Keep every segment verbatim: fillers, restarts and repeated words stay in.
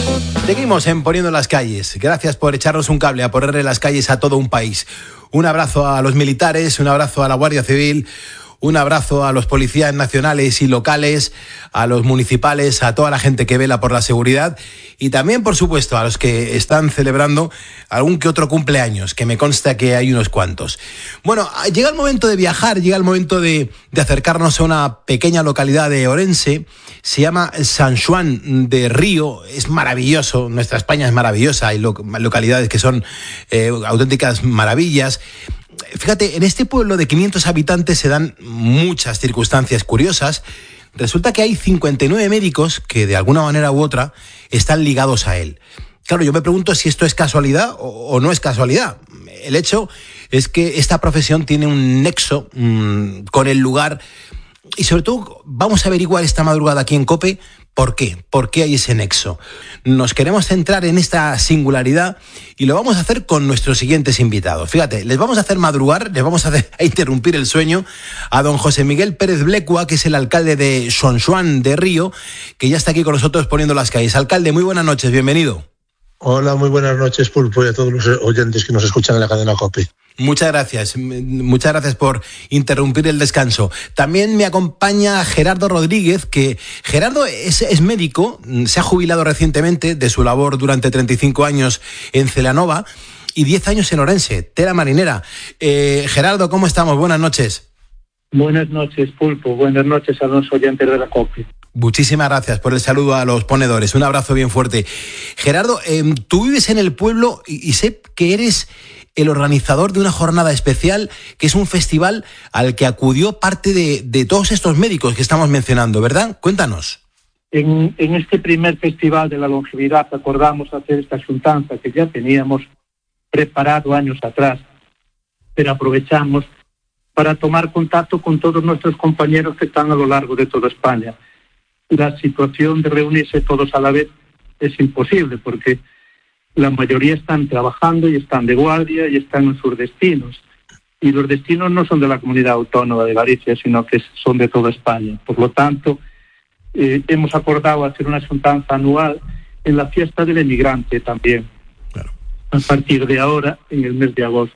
Seguimos en Poniendo las Calles. Gracias por echarnos un cable, a ponerle las calles a todo un país. Un abrazo a los militares, un abrazo a la Guardia Civil, un abrazo a los policías nacionales y locales, a los municipales, a toda la gente que vela por la seguridad y también, por supuesto, a los que están celebrando algún que otro cumpleaños, que me consta que hay unos cuantos. Bueno, llega el momento de viajar, llega el momento de, de acercarnos a una pequeña localidad de Orense. Se llama San Xoán de Río, es maravilloso, nuestra España es maravillosa, hay lo, localidades que son eh, auténticas maravillas. Fíjate, en este pueblo de quinientos habitantes se dan muchas circunstancias curiosas. Resulta que hay cincuenta y nueve médicos que de alguna manera u otra están ligados a él. Claro, yo me pregunto si esto es casualidad o, o no es casualidad. El hecho es que esta profesión tiene un nexo mmm, con el lugar y sobre todo vamos a averiguar esta madrugada aquí en COPE ¿por qué? ¿Por qué hay ese nexo? Nos queremos centrar en esta singularidad y lo vamos a hacer con nuestros siguientes invitados. Fíjate, les vamos a hacer madrugar, les vamos a, hacer, a interrumpir el sueño a don José Miguel Pérez Blecua, que es el alcalde de San Xoán de Río, que ya está aquí con nosotros poniendo las calles. Alcalde, muy buenas noches, bienvenido. Hola, muy buenas noches, Pulpo, y a todos los oyentes que nos escuchan en la cadena COPE. Muchas gracias, muchas gracias por interrumpir el descanso. También me acompaña Gerardo Rodríguez, que Gerardo es, es médico, se ha jubilado recientemente de su labor durante treinta y cinco años en Celanova y diez años en Orense, tela marinera. Eh, Gerardo, ¿cómo estamos? Buenas noches. Buenas noches, Pulpo, buenas noches a los oyentes de la COPE. Muchísimas gracias por el saludo a los ponedores. Un abrazo bien fuerte. Gerardo, eh, tú vives en el pueblo y, y sé que eres el organizador de una jornada especial, que es un festival al que acudió parte de, de todos estos médicos que estamos mencionando, ¿verdad? Cuéntanos. En, en este primer festival de la longevidad acordamos hacer esta xuntanza que ya teníamos preparado años atrás, pero aprovechamos para tomar contacto con todos nuestros compañeros que están a lo largo de toda España. La situación de reunirse todos a la vez es imposible porque la mayoría están trabajando y están de guardia y están en sus destinos. Y los destinos no son de la comunidad autónoma de Galicia, sino que son de toda España. Por lo tanto, eh, hemos acordado hacer una xuntanza anual en la fiesta del emigrante también, claro, a partir de ahora, en el mes de agosto.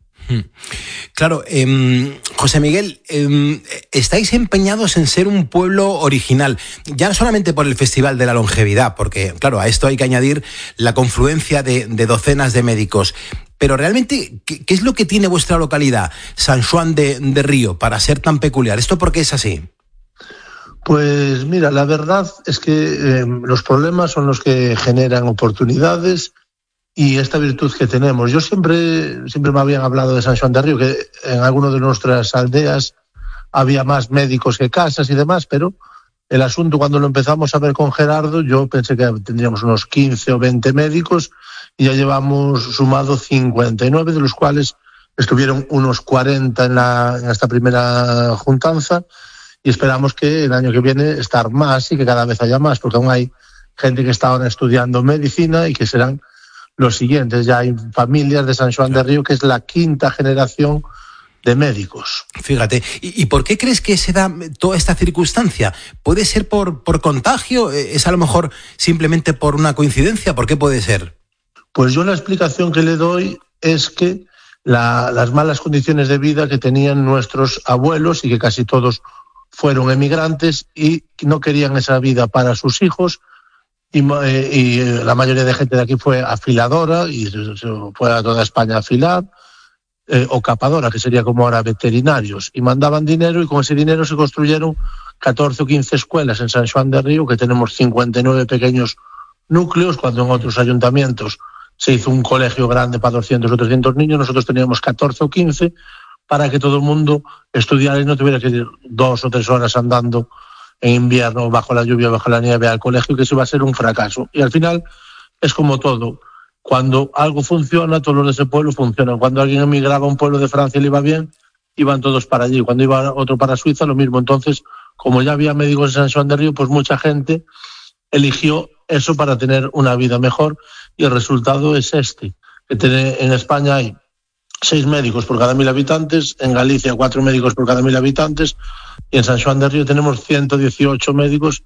Claro, eh, José Miguel, eh, estáis empeñados en ser un pueblo original, ya no solamente por el Festival de la Longevidad, porque claro, a esto hay que añadir la confluencia de, de docenas de médicos, pero realmente, ¿qué, qué es lo que tiene vuestra localidad, San Xoán de, de Río, para ser tan peculiar? ¿Esto por qué es así? Pues mira, la verdad es que eh, los problemas son los que generan oportunidades y esta virtud que tenemos. Yo siempre, siempre me habían hablado de San Xoán de Río, que en alguna de nuestras aldeas había más médicos que casas y demás, pero el asunto cuando lo empezamos a ver con Gerardo, yo pensé que tendríamos unos quince o veinte médicos y ya llevamos sumado cincuenta y nueve, de los cuales estuvieron unos cuarenta en, la, en esta primera juntanza y esperamos que el año que viene estar más y que cada vez haya más, porque aún hay gente que está ahora estudiando medicina y que serán los siguientes. Ya hay familias de San Xoán de Río que es la quinta generación de médicos. Fíjate, ¿y, y por qué crees que se da toda esta circunstancia? ¿Puede ser por, por contagio? ¿Es a lo mejor simplemente por una coincidencia? ¿Por qué puede ser? Pues yo la explicación que le doy es que la, las malas condiciones de vida que tenían nuestros abuelos y que casi todos fueron emigrantes y no querían esa vida para sus hijos. Y, eh, y la mayoría de gente de aquí fue afiladora y se, se fue a toda España a afilar, eh, o capadora, que sería como ahora veterinarios, y mandaban dinero y con ese dinero se construyeron catorce o quince escuelas en San Xoán de Río, que tenemos cincuenta y nueve pequeños núcleos, cuando en otros ayuntamientos se hizo un colegio grande para doscientos o trescientos niños, nosotros teníamos catorce o quince para que todo el mundo estudiara y no tuviera que ir dos o tres horas andando en invierno, bajo la lluvia, bajo la nieve al colegio, que eso va a ser un fracaso. Y al final es como todo. Cuando algo funciona, todos los de ese pueblo funcionan. Cuando alguien emigraba a un pueblo de Francia y le iba bien, iban todos para allí. Cuando iba otro para Suiza, lo mismo. Entonces, como ya había médicos en San Xoán de Río, pues mucha gente eligió eso para tener una vida mejor y el resultado es este. Que tiene, en España hay seis médicos por cada mil habitantes, en Galicia cuatro médicos por cada mil habitantes, y en San Xoán de Río tenemos ciento dieciocho médicos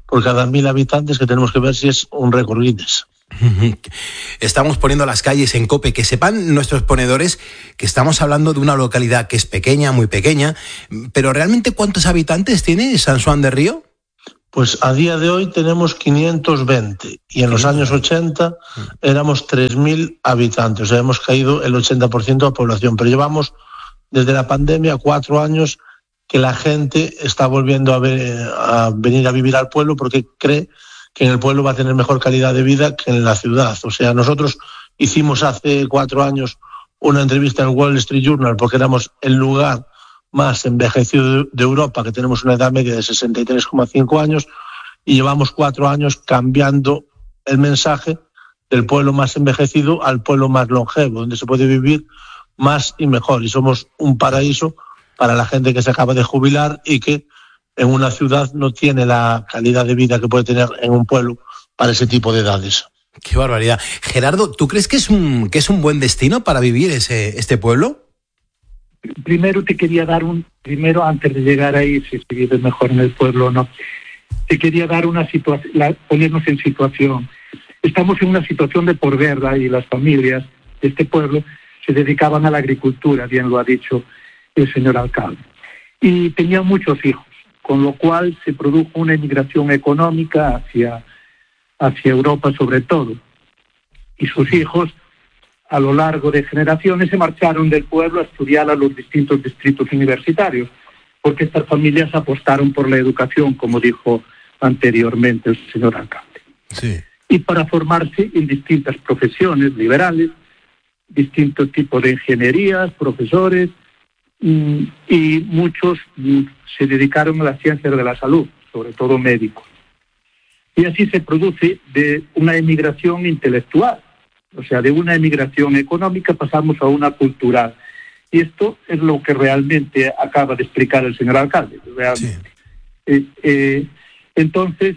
por cada mil habitantes, que tenemos que ver si es un récord Guinness. Estamos poniendo las calles en COPE. Que sepan nuestros ponedores que estamos hablando de una localidad que es pequeña, muy pequeña, pero ¿realmente cuántos habitantes tiene San Xoán de Río? Pues a día de hoy tenemos quinientos veinte y en los años ochenta éramos tres mil habitantes, o sea, hemos caído el ochenta por ciento de la población, pero llevamos desde la pandemia cuatro años que la gente está volviendo a, ver, a venir a vivir al pueblo porque cree que en el pueblo va a tener mejor calidad de vida que en la ciudad. O sea, nosotros hicimos hace cuatro años una entrevista en el Wall Street Journal porque éramos el lugar más envejecido de Europa, que tenemos una edad media de sesenta y tres coma cinco años, y llevamos cuatro años cambiando el mensaje del pueblo más envejecido al pueblo más longevo, donde se puede vivir más y mejor, y somos un paraíso para la gente que se acaba de jubilar y que en una ciudad no tiene la calidad de vida que puede tener en un pueblo para ese tipo de edades. Qué barbaridad. Gerardo, ¿tú crees que es un, que es un buen destino para vivir ese, este pueblo? Primero te quería dar un, primero antes de llegar ahí, si se vive mejor en el pueblo o no, te quería dar una situación, ponernos en situación. Estamos en una situación de posguerra y las familias de este pueblo se dedicaban a la agricultura, bien lo ha dicho el señor alcalde, y tenían muchos hijos, con lo cual se produjo una emigración económica hacia, hacia Europa sobre todo, y sus hijos a lo largo de generaciones se marcharon del pueblo a estudiar a los distintos distritos universitarios, porque estas familias apostaron por la educación, como dijo anteriormente el señor alcalde. Sí. Y para formarse en distintas profesiones liberales, distintos tipos de ingenierías, profesores, y muchos se dedicaron a las ciencias de la salud, sobre todo médicos. Y así se produce de una emigración intelectual. O sea, de una emigración económica pasamos a una cultural. Y esto es lo que realmente acaba de explicar el señor alcalde. Realmente. Sí. Eh, eh, entonces,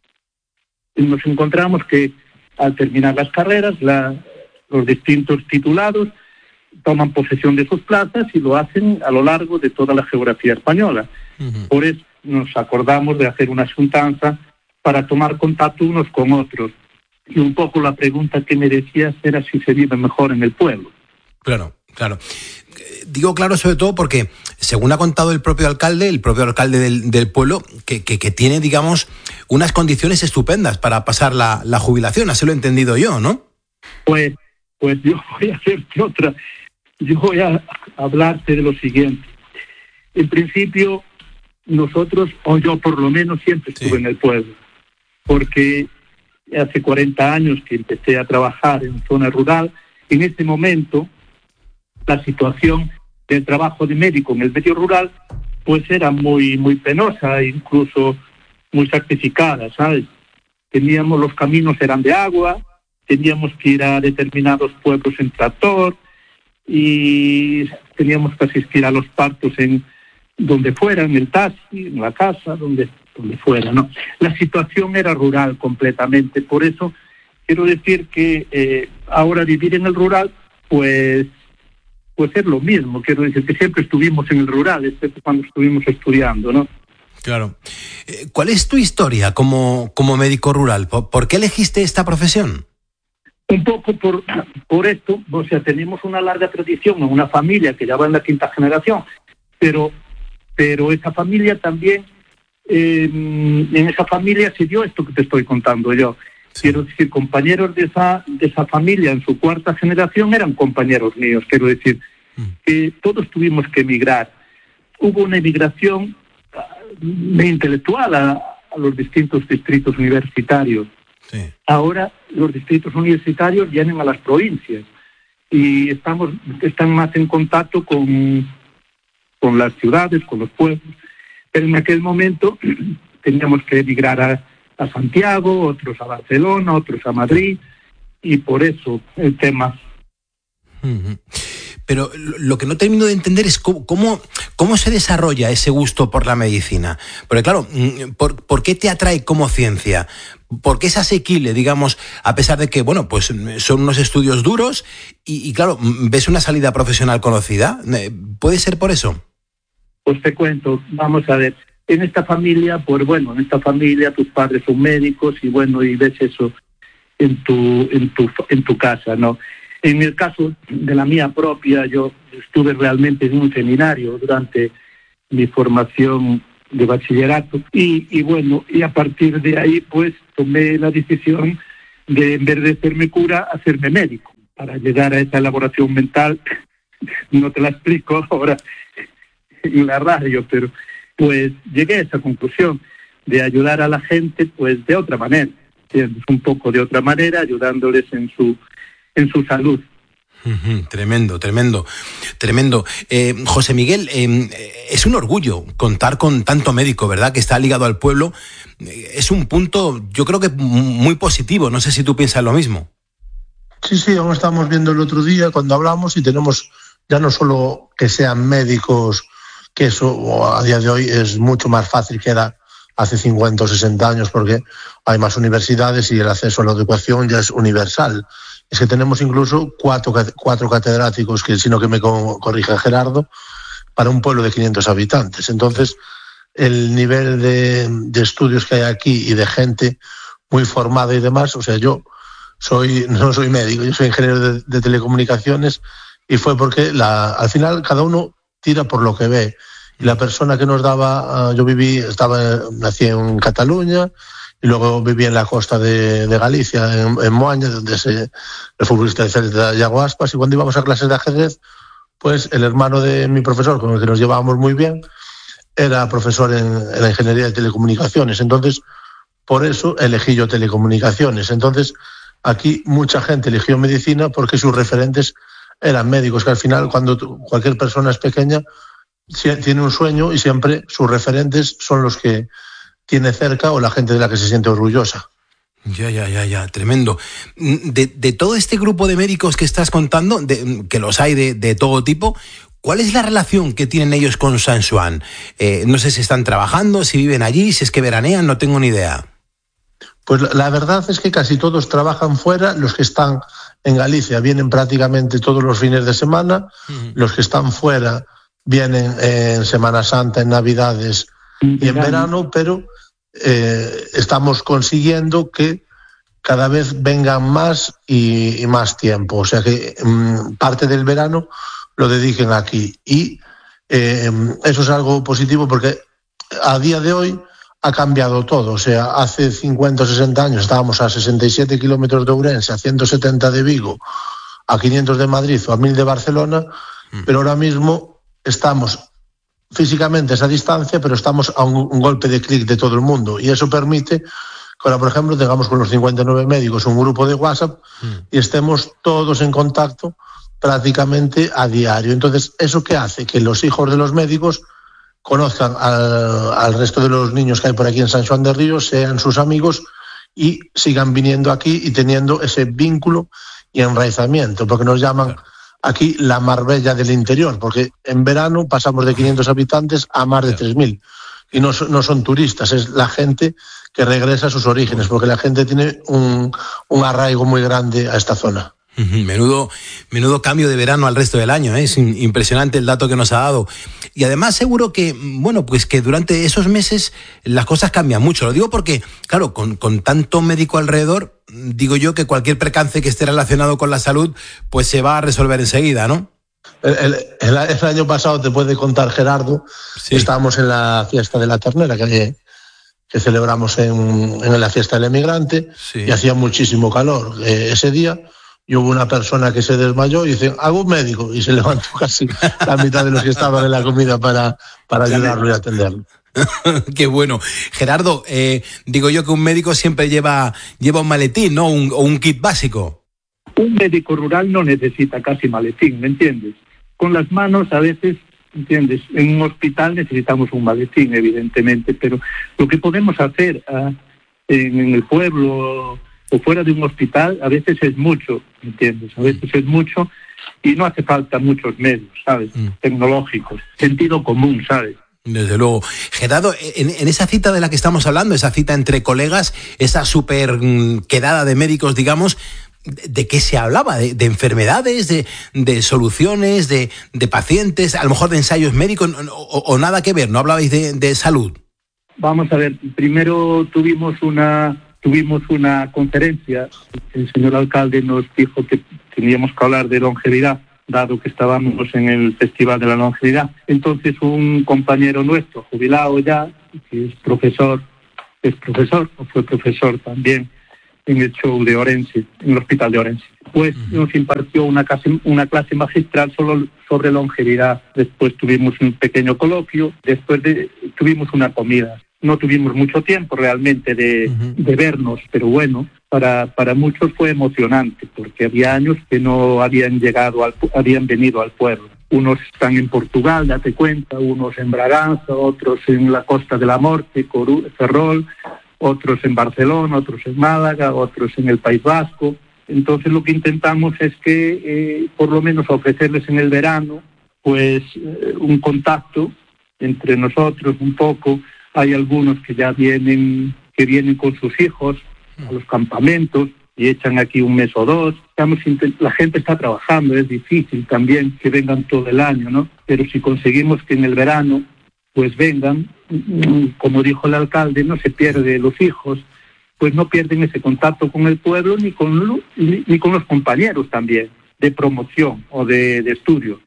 nos encontramos que al terminar las carreras, la, los distintos titulados toman posesión de sus plazas y lo hacen a lo largo de toda la geografía española. Uh-huh. Por eso nos acordamos de hacer una juntanza para tomar contacto unos con otros. Y un poco la pregunta que me decías era si se vive mejor en el pueblo. Claro, claro. Digo claro sobre todo porque, según ha contado el propio alcalde, el propio alcalde del, del pueblo, que, que, que tiene, digamos, unas condiciones estupendas para pasar la, la jubilación. Así lo he entendido yo, ¿no? Pues, pues yo voy a hacerte otra. Yo voy a hablarte de lo siguiente. En principio, nosotros, o yo por lo menos, siempre estuve sí. en el pueblo. Porque hace cuarenta años que empecé a trabajar en zona rural. En este momento, la situación del trabajo de médico en el medio rural pues era muy muy penosa, incluso muy sacrificada, ¿sabes? Teníamos, los caminos eran de agua, teníamos que ir a determinados pueblos en tractor y teníamos que asistir a los partos en donde fuera, en el taxi, en la casa, donde donde fuera, ¿no? La situación era rural completamente, por eso quiero decir que eh, ahora vivir en el rural, pues, pues es lo mismo, quiero decir que siempre estuvimos en el rural, excepto cuando estuvimos estudiando, ¿no? Claro. ¿Cuál es tu historia como, como médico rural? ¿Por, ¿Por qué elegiste esta profesión? Un poco por, por esto, o sea, tenemos una larga tradición en una familia que ya va en la quinta generación, pero, pero esa familia también Eh, en esa familia se dio esto que te estoy contando yo. Sí. Quiero decir, compañeros de esa, de esa familia en su cuarta generación eran compañeros míos, quiero decir, mm. que todos tuvimos que emigrar. Hubo una emigración uh, intelectual a, a los distintos distritos universitarios. Sí. Ahora los distritos universitarios vienen a las provincias y estamos, están más en contacto con, con las ciudades, con los pueblos. Pero en aquel momento teníamos que emigrar a, a Santiago, otros a Barcelona, otros a Madrid, y por eso el tema. Pero lo que no termino de entender es cómo, cómo, cómo se desarrolla ese gusto por la medicina. Porque claro, ¿por, ¿por qué te atrae como ciencia? ¿Por qué es asequible, digamos, a pesar de que, bueno, pues son unos estudios duros y, y claro, ves una salida profesional conocida? ¿Puede ser por eso? Pues te cuento, vamos a ver, en esta familia, pues bueno, en esta familia tus padres son médicos y bueno, y ves eso en tu, en tu, en tu casa, ¿no? En el caso de la mía propia, yo estuve realmente en un seminario durante mi formación de bachillerato y, y bueno, y a partir de ahí pues tomé la decisión de, en vez de hacerme cura, hacerme médico. Para llegar a esa elaboración mental, no te la explico ahora en la radio, pero pues llegué a esa conclusión de ayudar a la gente pues de otra manera, ¿entiendes? Un poco de otra manera, ayudándoles en su en su salud. Uh-huh, tremendo, tremendo, tremendo. Eh, José Miguel, eh, es un orgullo contar con tanto médico, ¿verdad?, que está ligado al pueblo. Eh, es un punto, yo creo que muy positivo. No sé si tú piensas lo mismo. Sí, sí, aún estamos viendo el otro día cuando hablamos y tenemos ya no solo que sean médicos, que eso a día de hoy es mucho más fácil que era hace cincuenta o sesenta años porque hay más universidades y el acceso a la educación ya es universal. Es que tenemos incluso cuatro, cuatro catedráticos, que sino que me corrija Gerardo, para un pueblo de quinientos habitantes. Entonces, el nivel de, de estudios que hay aquí y de gente muy formada y demás, o sea, yo soy no soy médico, yo soy ingeniero de, de telecomunicaciones y fue porque la, al final cada uno tira por lo que ve. Y la persona que nos daba, yo viví, estaba, nací en Cataluña y luego viví en la costa de, de Galicia, en, en Moaña, donde se, el futbolista de Celta, Iago Aspas, y cuando íbamos a clases de ajedrez, pues el hermano de mi profesor, con el que nos llevábamos muy bien, era profesor en, en la ingeniería de telecomunicaciones. Entonces, por eso elegí yo telecomunicaciones. Entonces, aquí mucha gente eligió medicina porque sus referentes eran médicos, que al final, cuando tú, cualquier persona es pequeña, tiene un sueño y siempre sus referentes son los que tiene cerca o la gente de la que se siente orgullosa. Ya, ya, ya, ya, tremendo. De, de todo este grupo de médicos que estás contando, de, que los hay de, de todo tipo, ¿cuál es la relación que tienen ellos con San Xoán? Eh, no sé si están trabajando, si viven allí, si es que veranean, no tengo ni idea. Pues la, la verdad es que casi todos trabajan fuera. Los que están en Galicia vienen prácticamente todos los fines de semana. Uh-huh. Los que están fuera vienen en Semana Santa, en Navidades y en verano, pero eh, estamos consiguiendo que cada vez vengan más y, y más tiempo. O sea que mmm, parte del verano lo dediquen aquí. Y eh, eso es algo positivo porque a día de hoy ha cambiado todo. O sea, hace cincuenta o sesenta años estábamos a sesenta y siete kilómetros de Ourense, a ciento setenta de Vigo, a quinientos de Madrid o a mil de Barcelona, mm. pero ahora mismo estamos físicamente a esa distancia, pero estamos a un, un golpe de clic de todo el mundo. Y eso permite que ahora, por ejemplo, tengamos con los cincuenta y nueve médicos un grupo de WhatsApp mm. y estemos todos en contacto prácticamente a diario. Entonces, ¿eso qué hace? Que los hijos de los médicos conozcan al, al resto de los niños que hay por aquí en San Xoán de Ríos, sean sus amigos y sigan viniendo aquí y teniendo ese vínculo y enraizamiento, porque nos llaman aquí la Marbella del interior, porque en verano pasamos de quinientos habitantes a más de tres mil. Y no, no son turistas, es la gente que regresa a sus orígenes, porque la gente tiene un, un arraigo muy grande a esta zona. Menudo, menudo cambio de verano al resto del año, ¿eh? Es impresionante el dato que nos ha dado. Y además seguro que, bueno, pues que durante esos meses las cosas cambian mucho. Lo digo porque, claro, con, con tanto médico alrededor, digo yo que cualquier percance que esté relacionado con la salud, pues se va a resolver enseguida, ¿no? El, el, el, el año pasado, te puede contar Gerardo, sí. Estábamos en la fiesta de la ternera que, que celebramos en, en la fiesta del emigrante, sí. Y hacía muchísimo calor eh, ese día. Y hubo una persona que se desmayó y dice, hago un médico, y se levantó casi la mitad de los que estaban en la comida para, para ayudarlo y atenderlo. Qué bueno. Gerardo, eh, digo yo que un médico siempre lleva, lleva un maletín, ¿no? Un, o un kit básico. Un médico rural no necesita casi maletín, ¿me entiendes? Con las manos a veces, ¿entiendes? En un hospital necesitamos un maletín, evidentemente, pero lo que podemos hacer uh, en, en el pueblo o fuera de un hospital, a veces es mucho, ¿entiendes? A veces es mucho y no hace falta muchos medios, ¿sabes? Mm. Tecnológicos, sentido común, ¿sabes? Desde luego. Gerardo, en, en esa cita de la que estamos hablando, esa cita entre colegas, esa súper quedada de médicos, digamos, ¿de qué se hablaba? ¿De, de enfermedades, de, de soluciones, de, de pacientes, a lo mejor de ensayos médicos, o, o nada que ver? ¿No hablabais de, de salud? Vamos a ver, primero tuvimos una tuvimos una conferencia. El señor alcalde nos dijo que teníamos que hablar de longevidad, dado que estábamos en el Festival de la Longevidad. Entonces un compañero nuestro, jubilado ya, que es profesor, es profesor, o fue profesor también en el show de Orense, en el hospital de Orense, pues uh-huh. nos impartió una clase, una clase magistral solo sobre longevidad. Después tuvimos un pequeño coloquio, después de, tuvimos una comida. No tuvimos mucho tiempo realmente de, uh-huh. de vernos, pero bueno, para, para muchos fue emocionante, porque había años que no habían llegado, al, habían venido al pueblo. Unos están en Portugal, date cuenta, unos en Braganza, otros en la Costa de la Morte, Coru, Ferrol, otros en Barcelona, otros en Málaga, otros en el País Vasco. Entonces lo que intentamos es que, eh, por lo menos ofrecerles en el verano, pues eh, un contacto entre nosotros un poco. Hay algunos que ya vienen, que vienen con sus hijos a los campamentos y echan aquí un mes o dos. Estamos, la gente está trabajando, es difícil también que vengan todo el año, ¿no? Pero si conseguimos que en el verano pues vengan, como dijo el alcalde, no se pierde los hijos, pues no pierden ese contacto con el pueblo ni con, ni, ni con los compañeros también, de promoción o de, de estudio.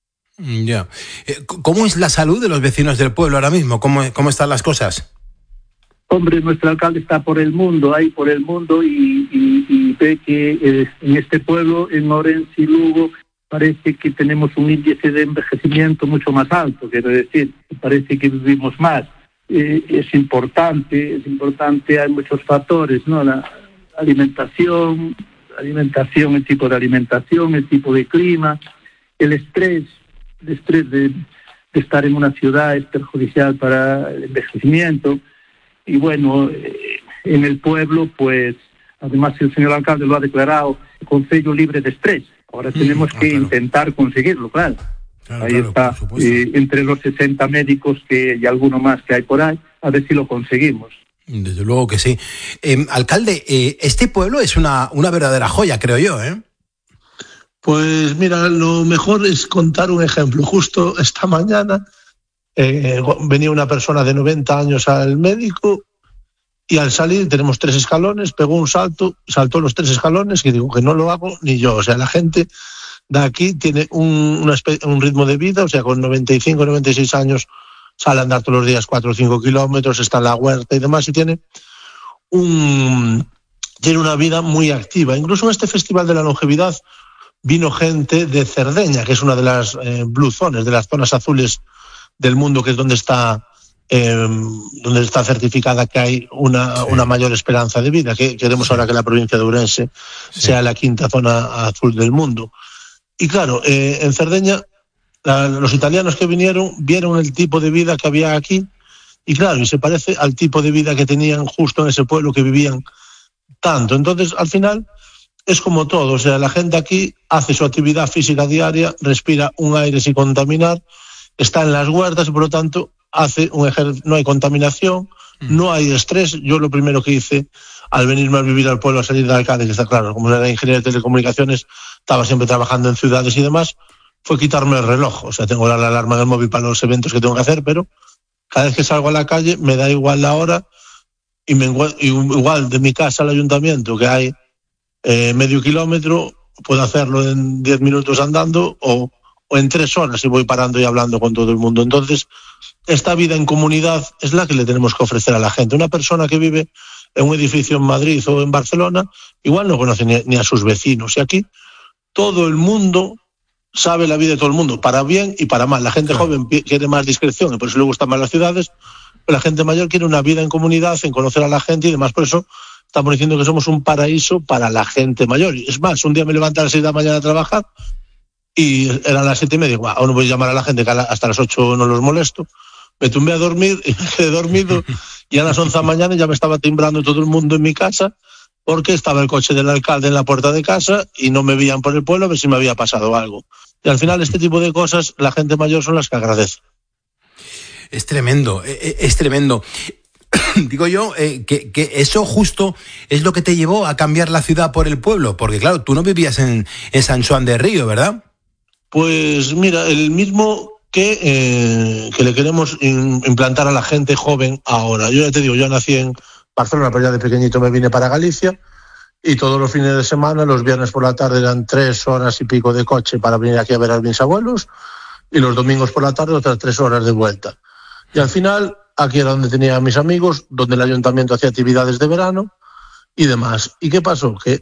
Ya. ¿Cómo es la salud de los vecinos del pueblo ahora mismo? ¿Cómo, cómo están las cosas? Hombre, nuestro alcalde está por el mundo, ahí por el mundo, y, y, y ve que eh, en este pueblo, en Orense y Lugo, parece que tenemos un índice de envejecimiento mucho más alto, quiero decir, parece que vivimos más. Eh, es importante, es importante, hay muchos factores, ¿no? La alimentación, alimentación, el tipo de alimentación, el tipo de clima, el estrés, el estrés de, de estar en una ciudad es perjudicial para el envejecimiento. Y bueno, eh, en el pueblo, pues, además el señor alcalde lo ha declarado, concello libre de estrés. Ahora tenemos mm, que claro. intentar conseguirlo, claro. claro ahí claro, está, eh, entre los sesenta médicos que y alguno más que hay por ahí, a ver si lo conseguimos. Desde luego que sí. Eh, alcalde, eh, este pueblo es una, una verdadera joya, creo yo, ¿eh? Pues mira, lo mejor es contar un ejemplo. Justo esta mañana eh, venía una persona de noventa años al médico y al salir tenemos tres escalones, pegó un salto, saltó los tres escalones y digo que no lo hago ni yo. O sea, la gente de aquí tiene un, una espe- un ritmo de vida, o sea, con noventa y cinco, noventa y seis años sale a andar todos los días cuatro o cinco kilómetros, está en la huerta y demás, y tiene un tiene una vida muy activa. Incluso en este Festival de la Longevidad vino gente de Cerdeña, que es una de las eh, blue zones, de las zonas azules del mundo, que es donde está eh, donde está certificada que hay una, sí. una mayor esperanza de vida, que queremos sí. ahora que la provincia de Ourense sí. sea la quinta zona azul del mundo. Y claro, eh, en Cerdeña la, los italianos que vinieron vieron el tipo de vida que había aquí y claro, y se parece al tipo de vida que tenían justo en ese pueblo, que vivían tanto. Entonces, al final es como todo, o sea, la gente aquí hace su actividad física diaria, respira un aire sin contaminar, está en las huertas y por lo tanto hace un ejer- no hay contaminación, mm. no hay estrés. Yo lo primero que hice al venirme a vivir al pueblo, a salir de alcalde, que está claro, como era ingeniero de telecomunicaciones, estaba siempre trabajando en ciudades y demás, fue quitarme el reloj. O sea, tengo la alarma en el móvil para los eventos que tengo que hacer, pero cada vez que salgo a la calle me da igual la hora y me igual de mi casa al ayuntamiento, que hay Eh, medio kilómetro, puedo hacerlo en diez minutos andando o, o en tres horas y voy parando y hablando con todo el mundo. Entonces, esta vida en comunidad es la que le tenemos que ofrecer a la gente. Una persona que vive en un edificio en Madrid o en Barcelona, igual no conoce ni, ni a sus vecinos. Y aquí todo el mundo sabe la vida de todo el mundo, para bien y para mal. La gente claro. joven quiere más discreción y por eso le gustan más las ciudades, pero la gente mayor quiere una vida en comunidad, en conocer a la gente y demás. Por eso estamos diciendo que somos un paraíso para la gente mayor. Y es más, un día me levanté a las seis de la mañana a trabajar y eran las siete y media. Bueno, no voy a llamar a la gente que hasta las ocho no los molesto. Me tumbé a dormir y me quedé dormido y a las once de la mañana ya me estaba timbrando todo el mundo en mi casa porque estaba el coche del alcalde en la puerta de casa y no me veían por el pueblo a ver si me había pasado algo. Y al final este tipo de cosas la gente mayor son las que agradece. Es tremendo, es tremendo. Digo yo eh, que, que eso justo es lo que te llevó a cambiar la ciudad por el pueblo, porque claro, tú no vivías en, en San Juan de Río, ¿verdad? Pues mira, el mismo que, eh, que le queremos in, implantar a la gente joven ahora. Yo ya te digo, yo nací en Barcelona, pero ya de pequeñito me vine para Galicia y todos los fines de semana, los viernes por la tarde eran tres horas y pico de coche para venir aquí a ver a mis abuelos y los domingos por la tarde otras tres horas de vuelta. Y al final, aquí era donde tenía a mis amigos, donde el ayuntamiento hacía actividades de verano y demás. ¿Y qué pasó? Que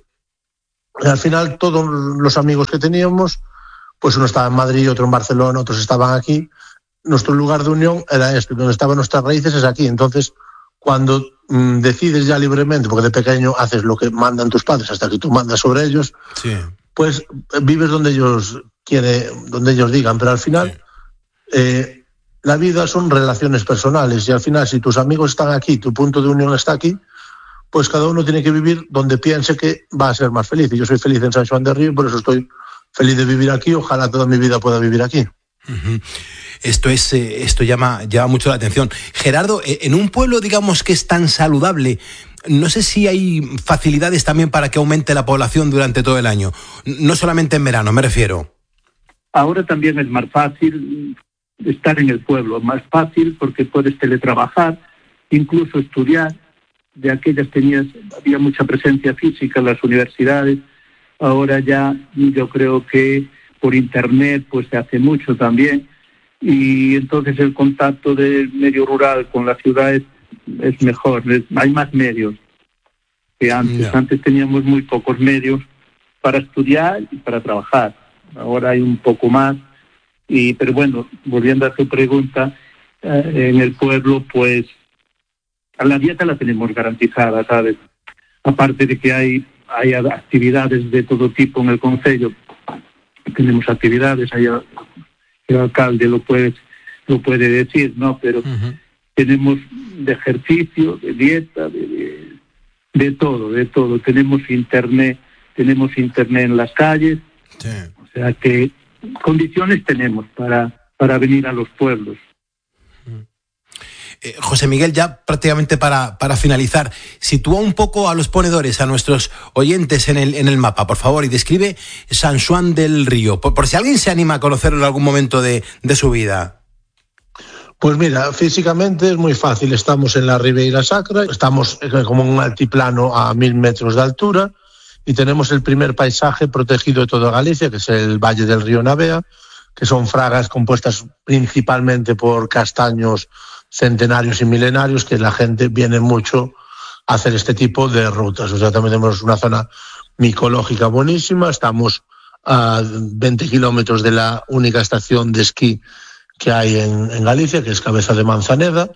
al final todos los amigos que teníamos, pues uno estaba en Madrid, otro en Barcelona, otros estaban aquí. Nuestro lugar de unión era este, donde estaban nuestras raíces es aquí. Entonces, cuando mmm, decides ya libremente, porque de pequeño haces lo que mandan tus padres hasta que tú mandas sobre ellos, sí. Pues vives donde ellos quieren, donde ellos digan, pero al final sí. eh, la vida son relaciones personales y al final si tus amigos están aquí, tu punto de unión está aquí, pues cada uno tiene que vivir donde piense que va a ser más feliz. Y yo soy feliz en San Juan de Río, por eso estoy feliz de vivir aquí. Ojalá toda mi vida pueda vivir aquí. Uh-huh. Esto es, eh, esto llama, llama mucho la atención. Gerardo, en un pueblo, digamos, que es tan saludable, no sé si hay facilidades también para que aumente la población durante todo el año. No solamente en verano, me refiero. Ahora también es más fácil estar en el pueblo, más fácil porque puedes teletrabajar, incluso estudiar. De aquellas tenías, había mucha presencia física en las universidades, ahora ya yo creo que por internet pues se hace mucho también, y entonces el contacto del medio rural con la ciudad es, es mejor, es, hay más medios que antes. Yeah. Antes teníamos muy pocos medios para estudiar y para trabajar, ahora hay un poco más, y pero bueno, volviendo a tu pregunta, eh, en el pueblo pues la dieta la tenemos garantizada, ¿sabes? Aparte de que hay, hay actividades de todo tipo en el concello, tenemos actividades, hay, el alcalde lo puede, lo puede decir, ¿no? Pero uh-huh. tenemos de ejercicio, de dieta, de, de, de todo, de todo. Tenemos internet, tenemos internet en las calles, sí. O sea que condiciones tenemos para, para venir a los pueblos. Eh, José Miguel, ya prácticamente para, para finalizar, sitúa un poco a los ponedores, a nuestros oyentes en el, en el mapa, por favor, y describe San Juan del Río, por, por si alguien se anima a conocerlo en algún momento de, de su vida. Pues mira, físicamente es muy fácil, estamos en la Ribeira Sacra, estamos como en un altiplano a mil metros de altura y tenemos el primer paisaje protegido de toda Galicia, que es el Valle del Río Navea, que son fragas compuestas principalmente por castaños centenarios y milenarios, que la gente viene mucho a hacer este tipo de rutas. O sea, también tenemos una zona micológica buenísima, estamos a veinte kilómetros de la única estación de esquí que hay en, en Galicia, que es Cabeza de Manzaneda,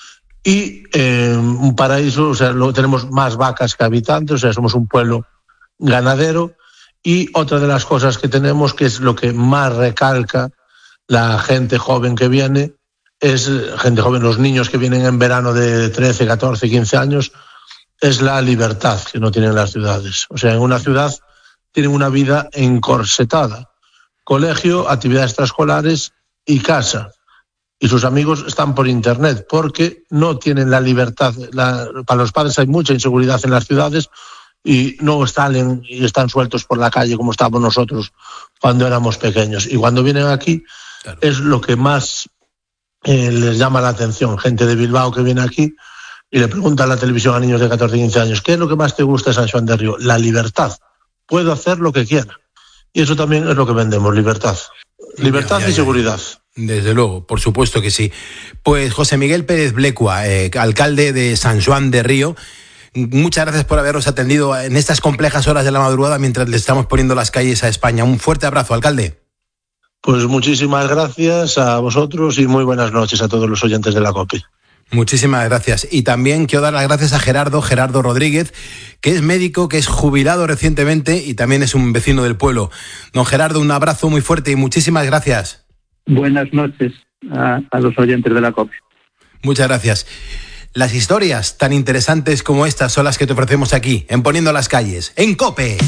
y eh, un paraíso, o sea, lo, tenemos más vacas que habitantes, o sea, somos un pueblo ganadero, y otra de las cosas que tenemos, que es lo que más recalca la gente joven que viene, es gente joven, los niños que vienen en verano de trece, catorce, quince años, es la libertad que no tienen las ciudades. O sea, en una ciudad tienen una vida encorsetada. Colegio, actividades extraescolares y casa. Y sus amigos están por internet porque no tienen la libertad. La, para los padres hay mucha inseguridad en las ciudades y no salen y están sueltos por la calle como estábamos nosotros cuando éramos pequeños. Y cuando vienen aquí, claro, es lo que más Eh, les llama la atención. Gente de Bilbao que viene aquí y le pregunta a la televisión a niños de catorce, quince años, ¿qué es lo que más te gusta de San Juan de Río? La libertad. Puedo hacer lo que quiera. Y eso también es lo que vendemos, libertad. Libertad ya, ya, y seguridad. Desde luego, por supuesto que sí. Pues José Miguel Pérez Blecua, eh, alcalde de San Juan de Río, muchas gracias por habernos atendido en estas complejas horas de la madrugada mientras le estamos poniendo las calles a España. Un fuerte abrazo, alcalde. Pues muchísimas gracias a vosotros y muy buenas noches a todos los oyentes de la COPE. Muchísimas gracias. Y también quiero dar las gracias a Gerardo, Gerardo Rodríguez, que es médico, que es jubilado recientemente y también es un vecino del pueblo. Don Gerardo, un abrazo muy fuerte y muchísimas gracias. Buenas noches a, a los oyentes de la COPE. Muchas gracias. Las historias tan interesantes como estas son las que te ofrecemos aquí, en Poniendo las Calles, en COPE.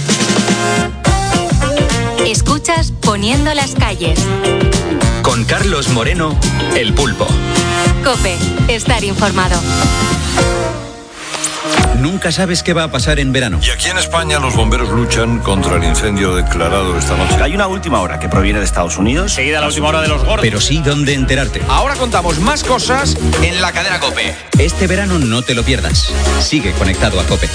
Escuchas Poniendo las Calles. Con Carlos Moreno, El Pulpo. COPE, estar informado. Nunca sabes qué va a pasar en verano. Y aquí en España los bomberos luchan contra el incendio declarado esta noche. Hay una última hora que proviene de Estados Unidos. Seguida la última hora de los gordos. Pero sí dónde enterarte. Ahora contamos más cosas en la cadena COPE. Este verano no te lo pierdas. Sigue conectado a COPE.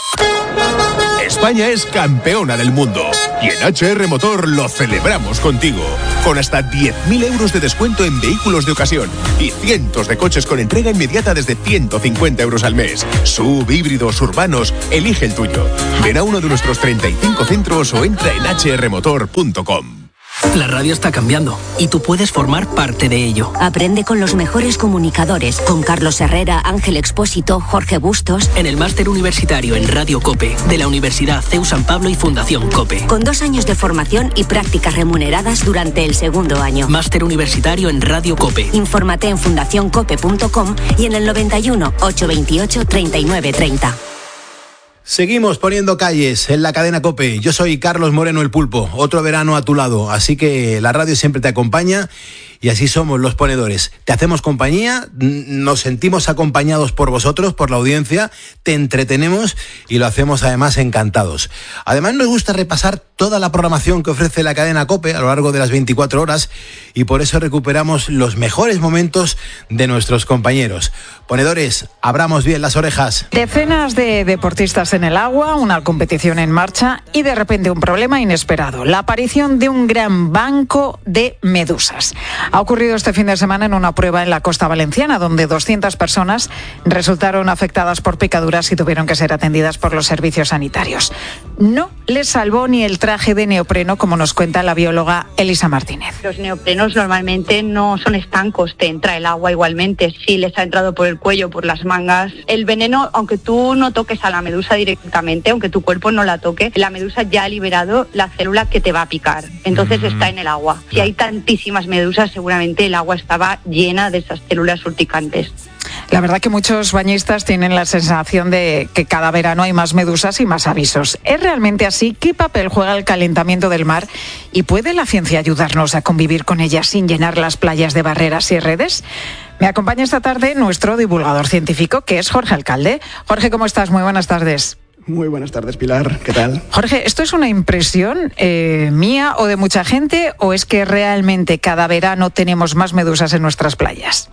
España es campeona del mundo y en H R Motor lo celebramos contigo, con hasta diez mil euros de descuento en vehículos de ocasión y cientos de coches con entrega inmediata desde ciento cincuenta euros al mes. Sub, híbridos, urbanos, elige el tuyo. Ven a uno de nuestros treinta y cinco centros o entra en h r motor punto com. La radio está cambiando y tú puedes formar parte de ello. Aprende con los mejores comunicadores, con Carlos Herrera, Ángel Expósito, Jorge Bustos. En el máster universitario en Radio COPE de la Universidad C E U San Pablo y Fundación COPE. Con dos años de formación y prácticas remuneradas durante el segundo año. Máster universitario en Radio COPE. Infórmate en fundación cope punto com y en el noventa y uno, ochocientos veintiocho, treinta y nueve treinta. Seguimos poniendo calles en la cadena COPE. Yo soy Carlos Moreno el Pulpo, otro verano a tu lado, así que la radio siempre te acompaña y así somos los ponedores. Te hacemos compañía, nos sentimos acompañados por vosotros, por la audiencia, te entretenemos y lo hacemos además encantados. Además nos gusta repasar toda la programación que ofrece la cadena COPE a lo largo de las veinticuatro horas y por eso recuperamos los mejores momentos de nuestros compañeros. Ponedores, abramos bien las orejas. Decenas de deportistas en el agua, una competición en marcha y de repente un problema inesperado, la aparición de un gran banco de medusas. Ha ocurrido este fin de semana en una prueba en la costa valenciana, donde doscientas personas resultaron afectadas por picaduras y tuvieron que ser atendidas por los servicios sanitarios. No les salvó ni el traje de neopreno, como nos cuenta la bióloga Elisa Martínez. Los neoprenos normalmente no son estancos, te entra el agua igualmente. Si les ha entrado por el cuello, por las mangas, el veneno, aunque tú no toques a la medusa directamente, aunque tu cuerpo no la toque, la medusa ya ha liberado la célula que te va a picar. Entonces mm-hmm. está en el agua. Si hay tantísimas medusas, seguramente el agua estaba llena de esas células urticantes. La verdad que muchos bañistas tienen la sensación de que cada verano hay más medusas y más avisos. ¿Es realmente así? ¿Qué papel juega el calentamiento del mar? ¿Y puede la ciencia ayudarnos a convivir con ellas sin llenar las playas de barreras y redes? Me acompaña esta tarde nuestro divulgador científico, que es Jorge Alcalde. Jorge, ¿cómo estás? Muy buenas tardes. Muy buenas tardes, Pilar. ¿Qué tal? Jorge, ¿esto es una impresión eh, mía o de mucha gente o es que realmente cada verano tenemos más medusas en nuestras playas?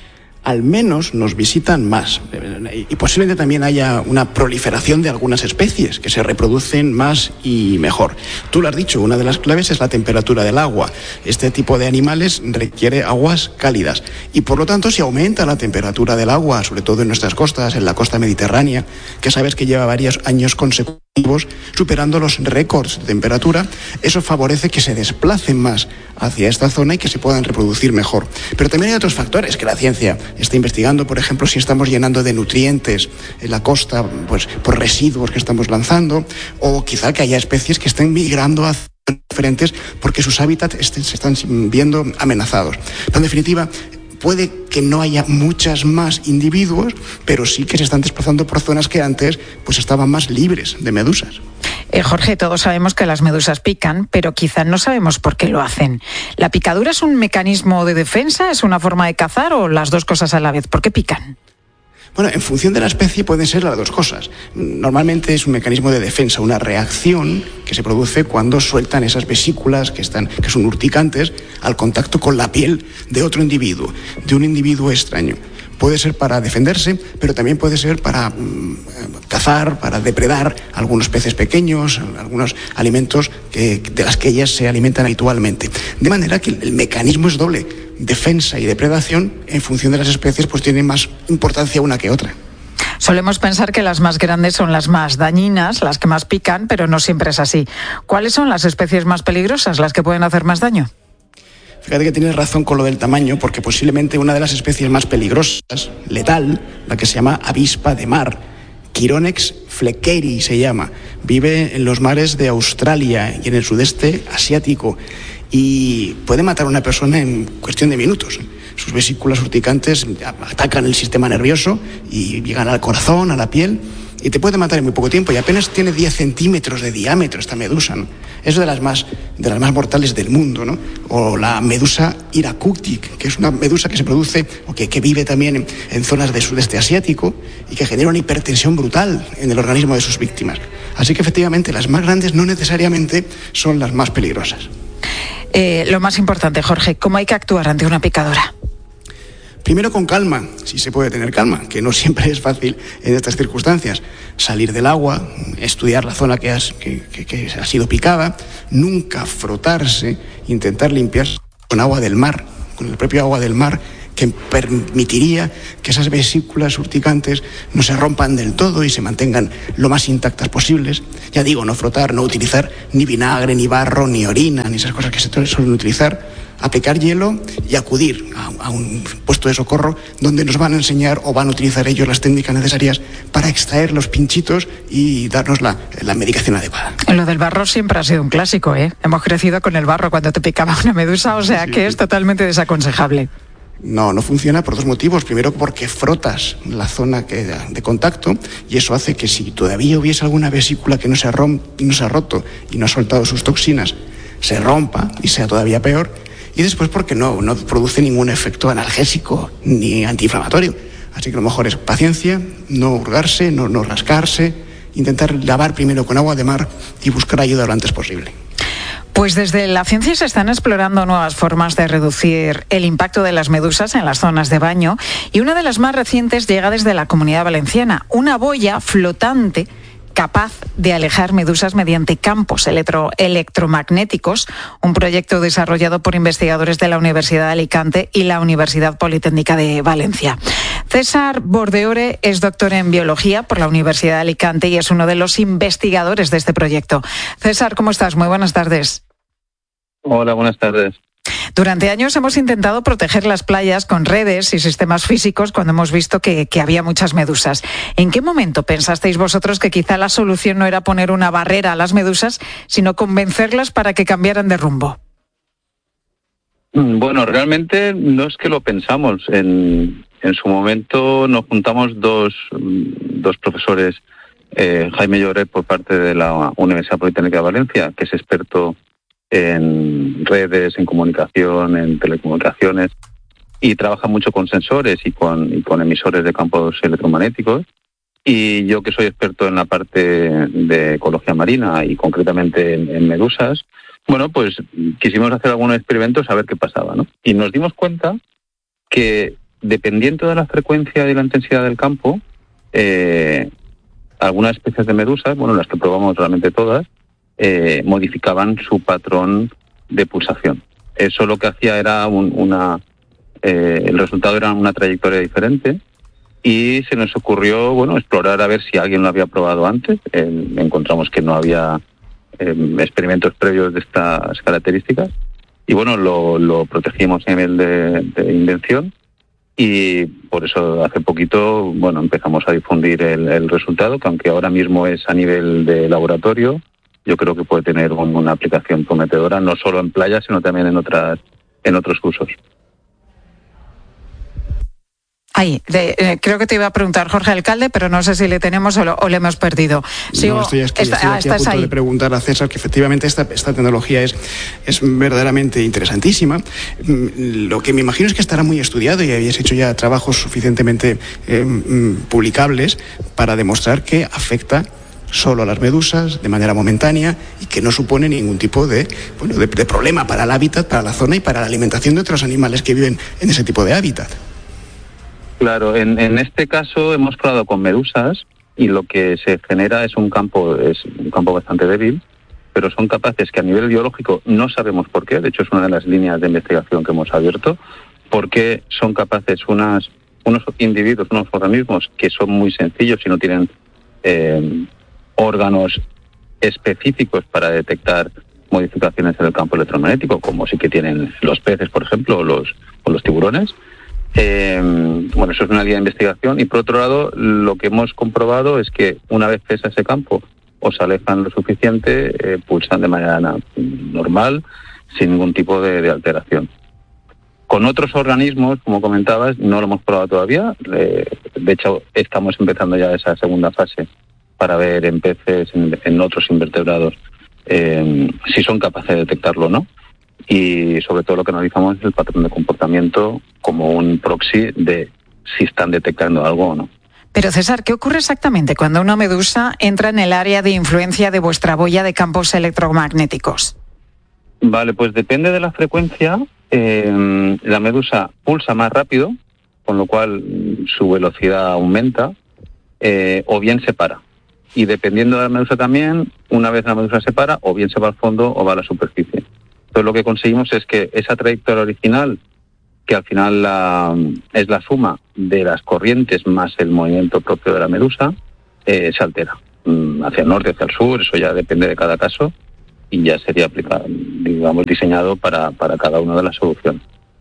Al menos nos visitan más y posiblemente también haya una proliferación de algunas especies que se reproducen más y mejor. Tú lo has dicho, una de las claves es la temperatura del agua. Este tipo de animales requiere aguas cálidas y por lo tanto si aumenta la temperatura del agua, sobre todo en nuestras costas, en la costa mediterránea, que sabes que lleva varios años consecutivos superando los récords de temperatura, eso favorece que se desplacen más hacia esta zona y que se puedan reproducir mejor. Pero también hay otros factores que la ciencia está investigando, por ejemplo, si estamos llenando de nutrientes en la costa, pues por residuos que estamos lanzando, o quizá que haya especies que estén migrando hacia diferentes porque sus hábitats estén, se están viendo amenazados. Pero en definitiva, puede que no haya muchas más individuos, pero sí que se están desplazando por zonas que antes pues estaban más libres de medusas. Eh, Jorge, todos sabemos que las medusas pican, pero quizás no sabemos por qué lo hacen. ¿La picadura es un mecanismo de defensa, es una forma de cazar o las dos cosas a la vez? ¿Por qué pican? Bueno, en función de la especie pueden ser las dos cosas. Normalmente es un mecanismo de defensa, una reacción que se produce cuando sueltan esas vesículas que, están, que son urticantes al contacto con la piel de otro individuo, de un individuo extraño. Puede ser para defenderse, pero también puede ser para mm, cazar, para depredar algunos peces pequeños, algunos alimentos que, de las que ellas se alimentan habitualmente. De manera que el mecanismo es doble. Defensa y depredación, en función de las especies, pues tienen más importancia una que otra. Solemos pensar que las más grandes son las más dañinas, las que más pican, pero no siempre es así. ¿Cuáles son las especies más peligrosas, las que pueden hacer más daño? Fíjate que tienes razón con lo del tamaño, porque posiblemente una de las especies más peligrosas, letal, la que se llama avispa de mar, Chironex fleckeri se llama, vive en los mares de Australia y en el sudeste asiático y puede matar a una persona en cuestión de minutos. Sus vesículas urticantes atacan el sistema nervioso y llegan al corazón, a la piel, y te puede matar en muy poco tiempo, y apenas tiene diez centímetros de diámetro esta medusa, ¿no? Es de las más, de las más mortales del mundo, ¿no? O la medusa Irakutic, que es una medusa que se produce, o que, que vive también en, en zonas del sudeste asiático y que genera una hipertensión brutal en el organismo de sus víctimas. Así que efectivamente las más grandes no necesariamente son las más peligrosas. Eh, lo más importante, Jorge, ¿cómo hay que actuar ante una picadura? Primero con calma, si se puede tener calma, que no siempre es fácil en estas circunstancias. Salir del agua, estudiar la zona que, has, que, que, que ha sido picada, nunca frotarse, intentar limpiarse con agua del mar, con el propio agua del mar, que permitiría que esas vesículas urticantes no se rompan del todo y se mantengan lo más intactas posibles. Ya digo, no frotar, no utilizar ni vinagre, ni barro, ni orina, ni esas cosas que se suelen utilizar. Aplicar hielo y acudir a, a un puesto de socorro donde nos van a enseñar o van a utilizar ellos las técnicas necesarias para extraer los pinchitos y darnos la, la medicación adecuada. Lo del barro siempre ha sido un clásico, ¿eh? Hemos crecido con el barro cuando te picaba una medusa, o sea sí, que sí. Es totalmente desaconsejable. No, no funciona por dos motivos. Primero, porque frotas la zona que, de contacto, y eso hace que si todavía hubiese alguna vesícula que no se, rom, no se ha roto y no ha soltado sus toxinas, se rompa y sea todavía peor. Y después porque no, no produce ningún efecto analgésico ni antiinflamatorio. Así que lo mejor es paciencia, no hurgarse, no, no rascarse, intentar lavar primero con agua de mar y buscar ayuda lo antes posible. Pues desde la ciencia se están explorando nuevas formas de reducir el impacto de las medusas en las zonas de baño, y una de las más recientes llega desde la Comunidad Valenciana, una boya flotante capaz de alejar medusas mediante campos electro, electromagnéticos, un proyecto desarrollado por investigadores de la Universidad de Alicante y la Universidad Politécnica de Valencia. César Bordeore es doctor en biología por la Universidad de Alicante y es uno de los investigadores de este proyecto. César, ¿cómo estás? Muy buenas tardes. Hola, buenas tardes. Durante años hemos intentado proteger las playas con redes y sistemas físicos cuando hemos visto que, que había muchas medusas. ¿En qué momento pensasteis vosotros que quizá la solución no era poner una barrera a las medusas, sino convencerlas para que cambiaran de rumbo? Bueno, realmente no es que lo pensamos. En, en su momento nos juntamos dos, dos profesores, eh, Jaime Lloret por parte de la Universidad Politécnica de Valencia, que es experto en redes, en comunicación, en telecomunicaciones, y trabaja mucho con sensores y con, y con emisores de campos electromagnéticos, y yo que soy experto en la parte de ecología marina y concretamente en, en medusas, bueno, pues quisimos hacer algunos experimentos a ver qué pasaba, ¿no? Y nos dimos cuenta que dependiendo de la frecuencia y la intensidad del campo, eh, algunas especies de medusas, bueno, las que probamos realmente todas, Eh, modificaban su patrón de pulsación. Eso lo que hacía era un, una... Eh, el resultado era una trayectoria diferente, y se nos ocurrió, bueno, explorar a ver si alguien lo había probado antes. Eh, encontramos que no había eh, experimentos previos de estas características, y bueno, lo, lo protegimos a nivel de, de invención, y por eso hace poquito, bueno, empezamos a difundir el, el resultado, que aunque ahora mismo es a nivel de laboratorio, yo creo que puede tener un, una aplicación prometedora, no solo en playas, sino también en otras, en otros usos. Ay, de, eh, creo que te iba a preguntar Jorge Alcalde, pero no sé si le tenemos o, lo, o le hemos perdido. Sigo, no, estoy, estoy, está, estoy ah, aquí a punto ahí. de preguntar a César que efectivamente esta, esta tecnología es, es verdaderamente interesantísima. Lo que me imagino es que estará muy estudiado y habéis hecho ya trabajos suficientemente eh, publicables para demostrar que afecta solo a las medusas, de manera momentánea, y que no supone ningún tipo de, bueno, de, de problema para el hábitat, para la zona y para la alimentación de otros animales que viven en ese tipo de hábitat. Claro, en, en este caso hemos probado con medusas, y lo que se genera es un campo, es un campo bastante débil, pero son capaces que a nivel biológico no sabemos por qué, de hecho es una de las líneas de investigación que hemos abierto, porque son capaces unas, unos individuos, unos organismos que son muy sencillos y no tienen eh, órganos específicos para detectar modificaciones en el campo electromagnético, como sí que tienen los peces, por ejemplo, o los, o los tiburones. Eh, bueno, eso es una línea de investigación. Y por otro lado, lo que hemos comprobado es que una vez cesa ese campo o se alejan lo suficiente, eh, pulsan de manera na- normal, sin ningún tipo de, de alteración. Con otros organismos, como comentabas, no lo hemos probado todavía. Eh, de hecho, estamos empezando ya esa segunda fase para ver en peces, en, en otros invertebrados, eh, si son capaces de detectarlo o no. Y sobre todo lo que analizamos es el patrón de comportamiento como un proxy de si están detectando algo o no. Pero César, ¿qué ocurre exactamente cuando una medusa entra en el área de influencia de vuestra boya de campos electromagnéticos? Vale, pues depende de la frecuencia. Eh, la medusa pulsa más rápido, con lo cual su velocidad aumenta, eh, o bien se para. Y dependiendo de la medusa también, una vez la medusa se para, o bien se va al fondo o va a la superficie. Entonces lo que conseguimos es que esa trayectoria original, que al final la, es la suma de las corrientes más el movimiento propio de la medusa, eh, se altera. Hacia el norte, hacia el sur, eso ya depende de cada caso, y ya sería aplicado, digamos, diseñado para, para cada una de las soluciones.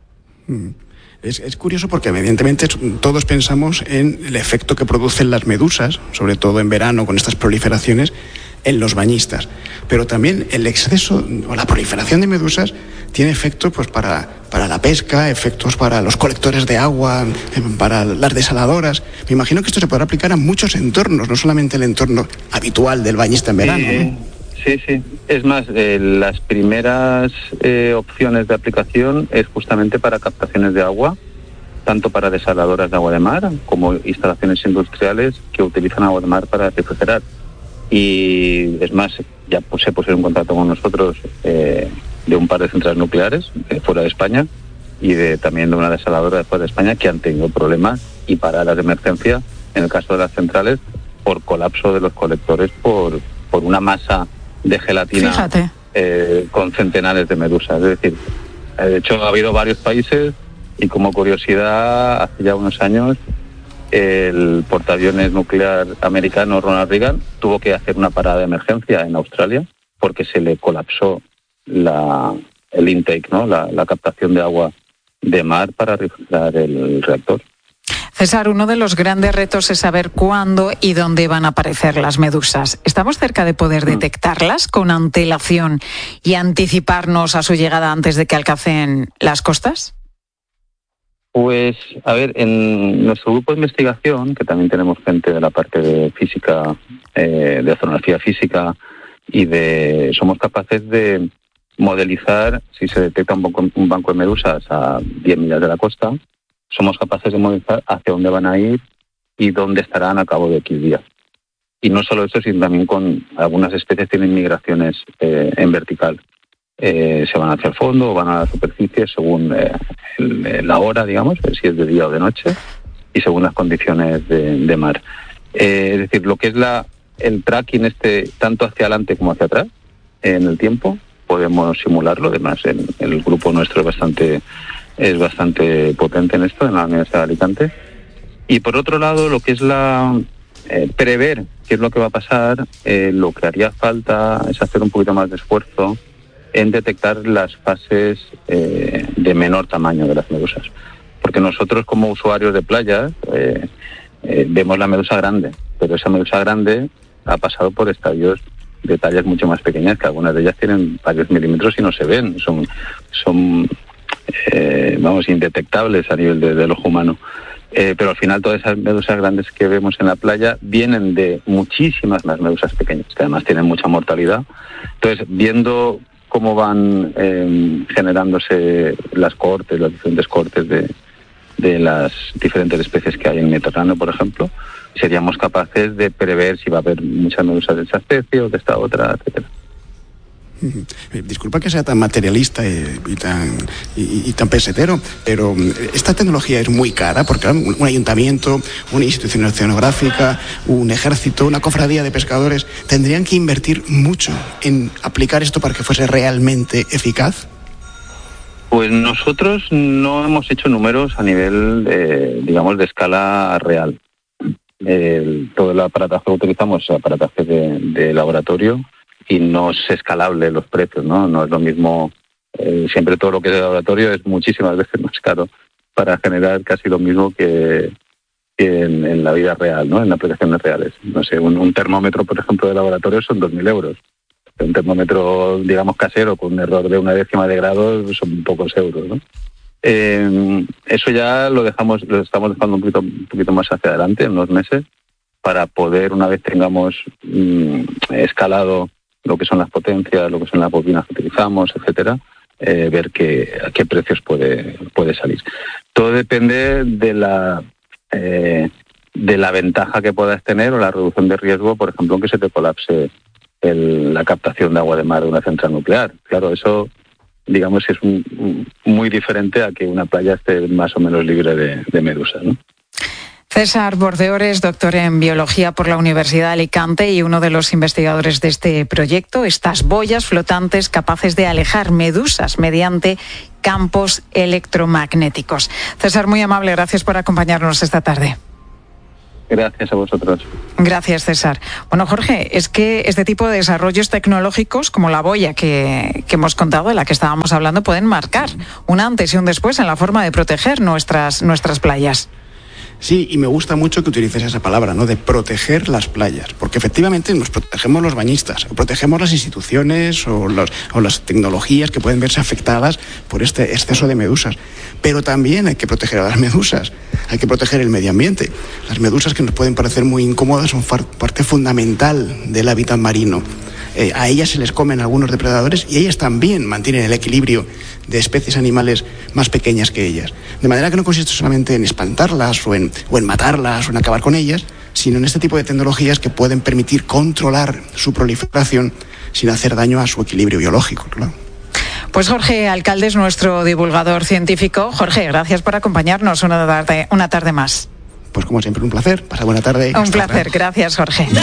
Es, es curioso porque evidentemente todos pensamos en el efecto que producen las medusas, sobre todo en verano con estas proliferaciones, en los bañistas. Pero también el exceso o la proliferación de medusas tiene efectos pues, para, para la pesca, efectos para los colectores de agua, para las desaladoras. Me imagino que esto se podrá aplicar a muchos entornos, no solamente el entorno habitual del bañista en verano. Sí, ¿no? sí, sí. Es más, eh, las primeras eh, opciones de aplicación es justamente para captaciones de agua, tanto para desaladoras de agua de mar como instalaciones industriales que utilizan agua de mar para refrigerar. Y es más, ya se pusieron en contacto con nosotros eh, de un par de centrales nucleares eh, fuera de España y de también de una desaladora de fuera de España que han tenido problemas y paradas de emergencia en el caso de las centrales por colapso de los colectores por, por una masa de gelatina eh, con centenares de medusas. Es decir, de hecho ha habido varios países y como curiosidad, hace ya unos años el portaaviones nuclear americano Ronald Reagan tuvo que hacer una parada de emergencia en Australia porque se le colapsó la, el intake, ¿no? la, la captación de agua de mar para refrigerar el reactor. César, uno de los grandes retos es saber cuándo y dónde van a aparecer las medusas. ¿Estamos cerca de poder detectarlas con antelación y anticiparnos a su llegada antes de que alcancen las costas? Pues, a ver, en nuestro grupo de investigación, que también tenemos gente de la parte de física, eh, de oceanografía física, y de somos capaces de modelizar, si se detecta un banco, un banco de medusas a diez millas de la costa, somos capaces de modelizar hacia dónde van a ir y dónde estarán a cabo de X días. Y no solo eso, sino también con algunas especies tienen migraciones eh, en vertical. Eh, se van hacia el fondo o van a la superficie según eh, el, la hora, digamos, si es de día o de noche, y según las condiciones de, de mar. Eh, es decir, lo que es la el tracking este tanto hacia adelante como hacia atrás en el tiempo, podemos simularlo. Además, el, el grupo nuestro es bastante es bastante potente en esto, en la Universidad de Alicante. Y por otro lado, lo que es la eh, prever qué es lo que va a pasar, eh, lo que haría falta es hacer un poquito más de esfuerzo en detectar las fases eh, de menor tamaño de las medusas. Porque nosotros como usuarios de playas eh, eh, vemos la medusa grande, pero esa medusa grande ha pasado por estadios de tallas mucho más pequeñas, que algunas de ellas tienen varios milímetros y no se ven, son, son eh, vamos, indetectables a nivel de, del ojo humano. Eh, pero al final todas esas medusas grandes que vemos en la playa vienen de muchísimas más medusas pequeñas, que además tienen mucha mortalidad. Entonces, viendo cómo van eh, generándose las cohortes, las diferentes cohortes de, de las diferentes especies que hay en el Mediterráneo, por ejemplo, seríamos capaces de prever si va a haber muchas medusas de esa especie o de esta otra, etcétera. Disculpa que sea tan materialista y, y, tan, y, y tan pesetero, pero esta tecnología es muy cara porque un, un ayuntamiento, una institución oceanográfica, un ejército, una cofradía de pescadores tendrían que invertir mucho en aplicar esto para que fuese realmente eficaz. Pues nosotros no hemos hecho números a nivel, de, digamos, de escala real. El, todo el aparataje que utilizamos es aparataje de, de laboratorio y no es escalable los precios, ¿no? No es lo mismo, eh, siempre todo lo que es de laboratorio es muchísimas veces más caro para generar casi lo mismo que, que en, en la vida real, ¿no? En aplicaciones reales. No sé, un, un termómetro, por ejemplo, de laboratorio son dos mil euros. Un termómetro, digamos, casero con un error de una décima de grado son pocos euros, ¿no? Eh, eso ya lo dejamos, lo estamos dejando un poquito, un poquito más hacia adelante, en unos meses, para poder, una vez tengamos mmm, escalado lo que son las potencias, lo que son las bobinas que utilizamos, etcétera, eh, ver qué, a qué precios puede, puede salir. Todo depende de la eh, de la ventaja que puedas tener o la reducción de riesgo, por ejemplo, en que se te colapse el, la captación de agua de mar de una central nuclear. Claro, eso, digamos, es un, un, muy diferente a que una playa esté más o menos libre de, de medusas, ¿no? César Bordeores, doctor en Biología por la Universidad de Alicante y uno de los investigadores de este proyecto, estas boyas flotantes capaces de alejar medusas mediante campos electromagnéticos. César, muy amable, gracias por acompañarnos esta tarde. Gracias a vosotros. Gracias, César. Bueno, Jorge, es que este tipo de desarrollos tecnológicos, como la boya que, que hemos contado, de la que estábamos hablando, pueden marcar un antes y un después en la forma de proteger nuestras, nuestras playas. Sí, y me gusta mucho que utilices esa palabra, ¿no?, de proteger las playas, porque efectivamente nos protegemos los bañistas, o protegemos las instituciones o, los, o las tecnologías que pueden verse afectadas por este exceso de medusas. Pero también hay que proteger a las medusas, hay que proteger el medio ambiente. Las medusas, que nos pueden parecer muy incómodas, son far, parte fundamental del hábitat marino. Eh, a ellas se les comen algunos depredadores y ellas también mantienen el equilibrio de especies animales más pequeñas que ellas. De manera que no consiste solamente en espantarlas o en, o en matarlas o en acabar con ellas, sino en este tipo de tecnologías que pueden permitir controlar su proliferación sin hacer daño a su equilibrio biológico, claro. Pues Jorge Alcalde es nuestro divulgador científico. Jorge, gracias por acompañarnos una tarde, una tarde más. Pues como siempre, un placer. Pasa buena tarde. Un placer. Gracias, Jorge.